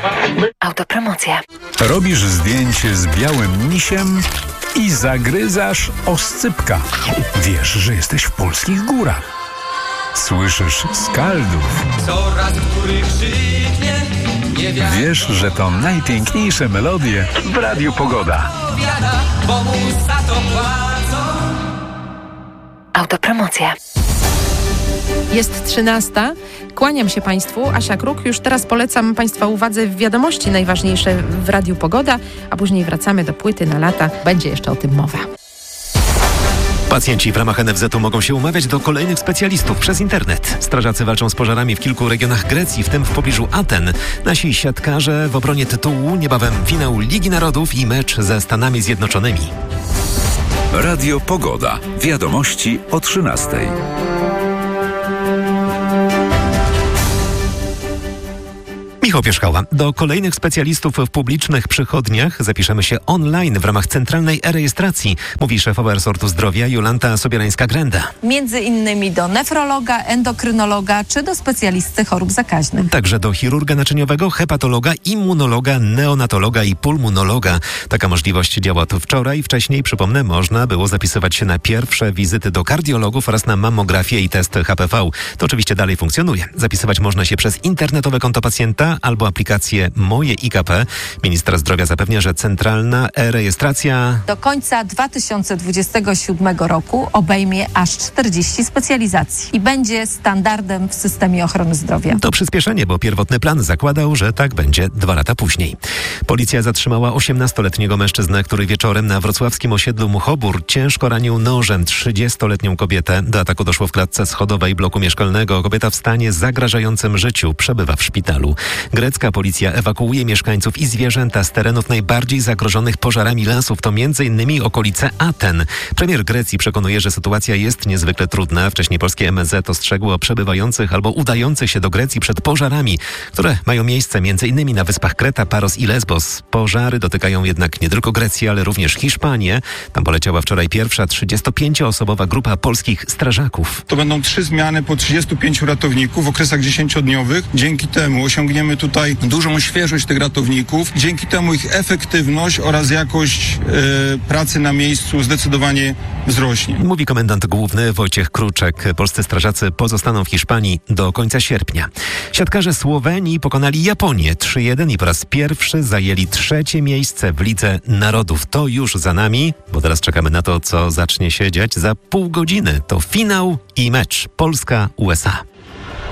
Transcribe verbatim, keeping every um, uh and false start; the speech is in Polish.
Autopromocja. Robisz zdjęcie z białym misiem i zagryzasz oscypka. Wiesz, że jesteś w polskich górach. Słyszysz skaldów. Coraz który krzyknie, nie wiadomo. Wiesz, że to najpiękniejsze melodie w Radiu Pogoda. Bo mu za to płacą. Autopromocja. Jest trzynasta. Kłaniam się Państwu. Asia Kruk. Już teraz polecam Państwa uwadze w wiadomości najważniejsze w Radiu Pogoda, a później wracamy do płyty na lata. Będzie jeszcze o tym mowa. Pacjenci w ramach N F Z u mogą się umawiać do kolejnych specjalistów przez internet. Strażacy walczą z pożarami w kilku regionach Grecji, w tym w pobliżu Aten. Nasi siatkarze w obronie tytułu, niebawem finał Ligi Narodów i mecz ze Stanami Zjednoczonymi. Radio Pogoda. Wiadomości o trzynastej. Michał Pierzchała. Do kolejnych specjalistów w publicznych przychodniach zapiszemy się online w ramach centralnej e-rejestracji, mówi szefowa resortu zdrowia Jolanta Sobierańska-Grenda. Między innymi do nefrologa, endokrynologa czy do specjalisty chorób zakaźnych. Także do chirurga naczyniowego, hepatologa, immunologa, neonatologa i pulmonologa. Taka możliwość działa od wczoraj. Wcześniej, przypomnę, można było zapisywać się na pierwsze wizyty do kardiologów oraz na mammografię i test H P V. To oczywiście dalej funkcjonuje. Zapisywać można się przez internetowe konto pacjenta albo aplikację Moje I K P. Ministra zdrowia zapewnia, że centralna e-rejestracja do końca dwa tysiące dwudziestego siódmego roku obejmie aż czterdzieści specjalizacji i będzie standardem w systemie ochrony zdrowia. To przyspieszenie, bo pierwotny plan zakładał, że tak będzie dwa lata później. Policja zatrzymała osiemnastoletniego mężczyznę, który wieczorem na wrocławskim osiedlu Muchobór ciężko ranił nożem trzydziestoletnią kobietę. Do ataku doszło w klatce schodowej bloku mieszkalnego. Kobieta w stanie zagrażającym życiu przebywa w szpitalu. Grecka policja ewakuuje mieszkańców i zwierzęta z terenów najbardziej zagrożonych pożarami lasów. To między innymi okolice Aten. Premier Grecji przekonuje, że sytuacja jest niezwykle trudna. Wcześniej polskie M S Z ostrzegło przebywających albo udających się do Grecji przed pożarami, które mają miejsce między innymi na wyspach Kreta, Paros i Lesbos. Pożary dotykają jednak nie tylko Grecji, ale również Hiszpanię. Tam poleciała wczoraj pierwsza trzydziestopięcioosobowa grupa polskich strażaków. To będą trzy zmiany po trzydziestu pięciu ratowników w okresach dziesięciodniowych. Dzięki temu osiągniemy tutaj dużą świeżość tych ratowników. Dzięki temu ich efektywność oraz jakość e, pracy na miejscu zdecydowanie wzrośnie. Mówi komendant główny Wojciech Kruczek. Polscy strażacy pozostaną w Hiszpanii do końca sierpnia. Siatkarze Słowenii pokonali Japonię trzy jeden i po raz pierwszy zajęli trzecie miejsce w Lidze Narodów. To już za nami, bo teraz czekamy na to, co zacznie się dziać za pół godziny. To finał i mecz Polska U S A.